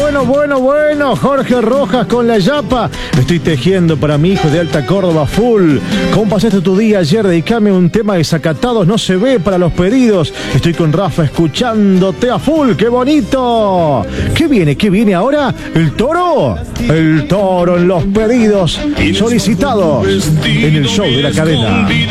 Bueno, Jorge Rojas con la yapa. Estoy tejiendo para mi hijo de Alta Córdoba full. ¿Cómo pasaste tu día ayer? Dedicame un tema de Desacatados, no se ve para los pedidos. Estoy con Rafa escuchándote a full, ¡qué bonito! ¿Qué viene ahora? ¿El toro? El toro en los pedidos solicitados en el show de la cadena.